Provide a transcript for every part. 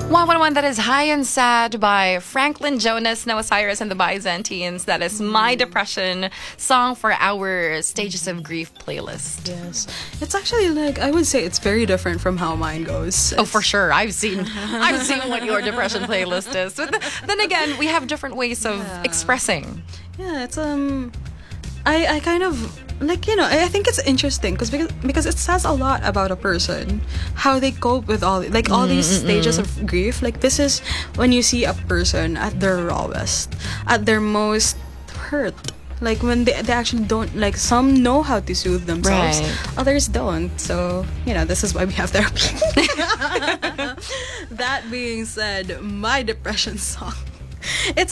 111, that is High and Sad by Franklin Jonas, Noah Cyrus, and the Byzantines. That is my depression song for our Stages of Grief playlist. Yes. It's actually like, I would say it's very different from how mine goes. Oh, for sure. I've seen what your depression playlist is. But then again, we have different ways of expressing. Yeah, it's I kind of like, I think it's interesting because it says a lot about a person, how they cope with all these stages of grief. Like, this is when you see a person at their rawest, at their most hurt, like when they actually don't, like, some know how to soothe themselves, right. Others don't. So this is why we have therapy. That being said, my depression song, it's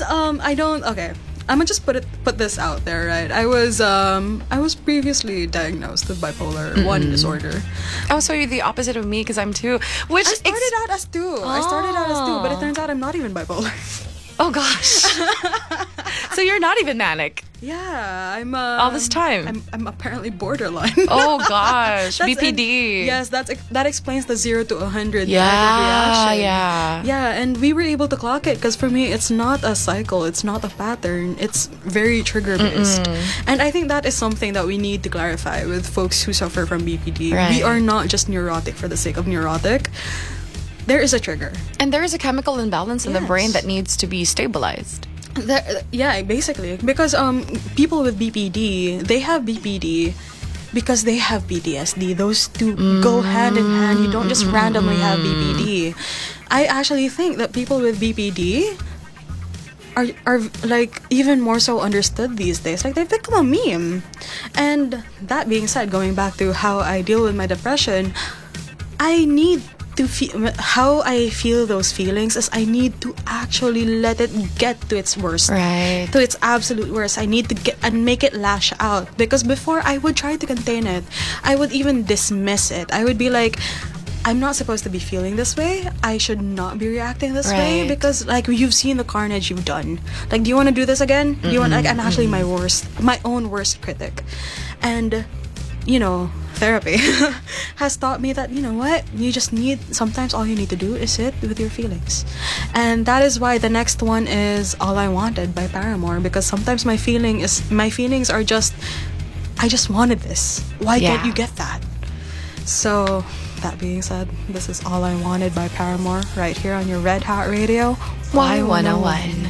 I'm gonna just put this out there, right? I was previously diagnosed with bipolar 1 disorder. Oh, so you're the opposite of me, because I'm 2. Which I started out as 2. But it turns out I'm not even bipolar. Oh gosh. So you're not even manic. Yeah, I'm all this time. I'm apparently borderline. Oh gosh, BPD. Yes, that explains the 0 to 100 reaction. Yeah, and we were able to clock it because for me it's not a cycle, it's not a pattern, it's very trigger based. And I think that is something that we need to clarify with folks who suffer from BPD. Right. We are not just neurotic for the sake of neurotic. There is a trigger. And there is a chemical imbalance in the brain that needs to be stabilized. Basically. Because people with BPD, they have BPD because they have PTSD. Those two go hand in hand. You don't just randomly have BPD. I actually think that people with BPD are like even more so understood these days. Like, they've become a meme. And that being said, going back to how I deal with my depression, I need to feel how I feel those feelings is I need to actually let it get to its worst, right? To its absolute worst. I need to get and make it lash out, because before I would try to contain it. I would even dismiss it. I would be like, I'm not supposed to be feeling this way. I should not be reacting this way, because like, you've seen the carnage you've done. Like, do you want to do this again? Do you want, like, I'm actually my own worst critic. And therapy has taught me that, what, sometimes all you need to do is sit with your feelings. And that is why the next one is All I Wanted by Paramore, because sometimes my feelings are just, I just wanted this. Why can't you get that? So that being said, this is All I Wanted by Paramore right here on your Red Hot Radio Y101.